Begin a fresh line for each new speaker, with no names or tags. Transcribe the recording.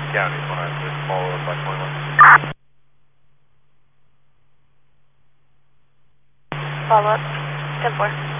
County 5, just follow up by 21.
Follow up, 10-4.